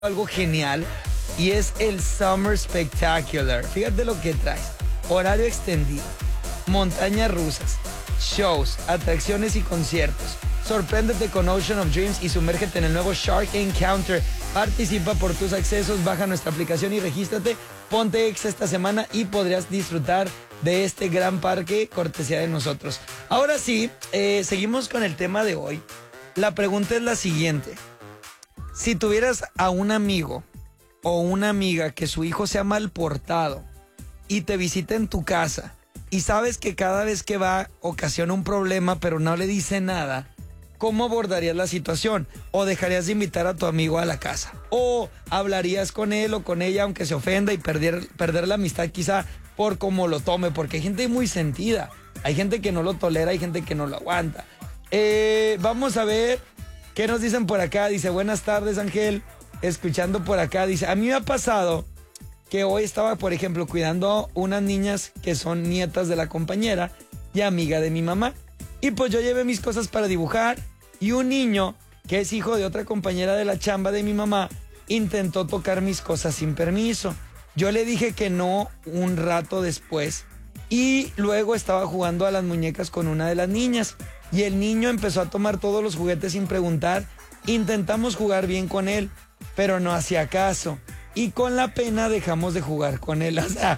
algo genial y es el Summer Spectacular. Fíjate lo que traes: horario extendido, montañas rusas, shows, atracciones y conciertos. Sorpréndete con Ocean of Dreams y sumérgete en el nuevo Shark Encounter. Participa por tus accesos, baja nuestra aplicación y regístrate. Ponte Exa esta semana y podrías disfrutar de este gran parque cortesía de nosotros. Ahora sí, seguimos con el tema de hoy. La pregunta es la siguiente: si tuvieras a un amigo o una amiga que su hijo sea mal portado y te visita en tu casa y sabes que cada vez que va ocasiona un problema pero no le dice nada, ¿cómo abordarías la situación? ¿O dejarías de invitar a tu amigo a la casa? ¿O hablarías con él o con ella aunque se ofenda y perder la amistad quizá por cómo lo tome? Porque hay gente muy sentida, hay gente que no lo tolera, hay gente que no lo aguanta. Vamos a ver qué nos dicen por acá. Dice: buenas tardes, Ángel, escuchando por acá. Dice: a mí me ha pasado que hoy estaba, por ejemplo, cuidando unas niñas que son nietas de la compañera y amiga de mi mamá. Y pues yo llevé mis cosas para dibujar y un niño, que es hijo de otra compañera de la chamba de mi mamá, intentó tocar mis cosas sin permiso. Yo le dije que no un rato después y luego estaba jugando a las muñecas con una de las niñas y el niño empezó a tomar todos los juguetes sin preguntar. Intentamos jugar bien con él, pero no hacía caso y con la pena dejamos de jugar con él. O sea,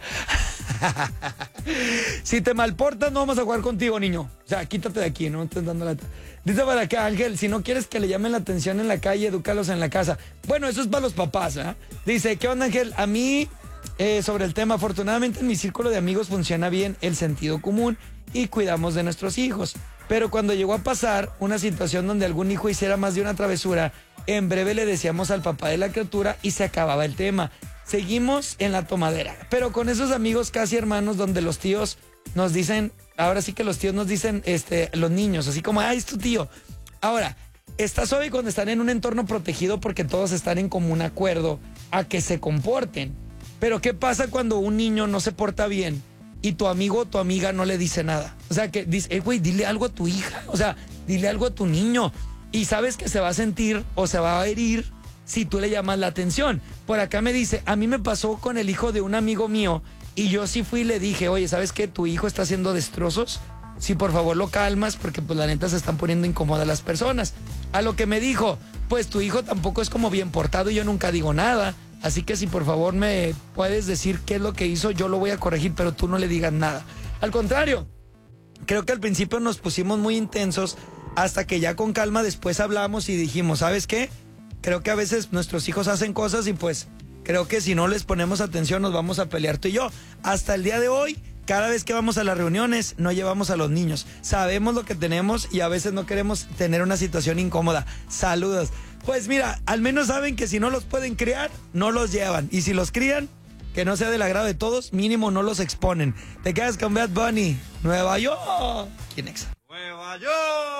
si te malportas no vamos a jugar contigo, niño. O sea, quítate de aquí, no estés dando la... Dice para acá Ángel: si no quieres que le llamen la atención en la calle, edúcalos en la casa. Bueno, eso es para los papás, ¿eh? Dice: ¿qué onda, Ángel? A mí, sobre el tema, afortunadamente en mi círculo de amigos funciona bien el sentido común y cuidamos de nuestros hijos. Pero cuando llegó a pasar una situación donde algún hijo hiciera más de una travesura, en breve le decíamos al papá de la criatura y se acababa el tema. Seguimos en la tomadera, pero con esos amigos casi hermanos donde los tíos nos dicen, ahora sí que los tíos nos dicen, los niños, así como: ay, es tu tío. Ahora, está suave cuando están en un entorno protegido porque todos están en común acuerdo a que se comporten. Pero ¿qué pasa cuando un niño no se porta bien y tu amigo o tu amiga no le dice nada? O sea, que dice: güey, dile algo a tu hija, o sea, dile algo a tu niño. Y sabes que se va a sentir o se va a herir si tú le llamas la atención. Por acá me dice: a mí me pasó con el hijo de un amigo mío y yo sí fui y le dije: oye, ¿sabes qué? Tu hijo está haciendo destrozos. Si por favor lo calmas, porque pues la neta se están poniendo incómodas las personas. A lo que me dijo: pues tu hijo tampoco es como bien portado y yo nunca digo nada. Así que si por favor me puedes decir qué es lo que hizo, yo lo voy a corregir, pero tú no le digas nada. Al contrario, creo que al principio nos pusimos muy intensos hasta que ya con calma después hablamos y dijimos: ¿sabes qué? Creo que a veces nuestros hijos hacen cosas y pues creo que si no les ponemos atención nos vamos a pelear tú y yo. Hasta el día de hoy, cada vez que vamos a las reuniones, no llevamos a los niños. Sabemos lo que tenemos y a veces no queremos tener una situación incómoda. Saludos. Pues mira, al menos saben que si no los pueden criar, no los llevan. Y si los crían, que no sea del agrado de todos, mínimo no los exponen. Te quedas con Bad Bunny, Nueva York. ¿Quién exa? Nueva York.